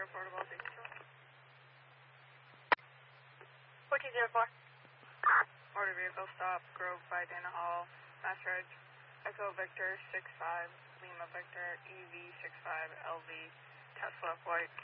Portable 62. 1404. Motor vehicle stop, Grove by Dana Hall, Mass Ridge, Echo Victor 65, Lima Victor, EV 65, LV, Tesla Flight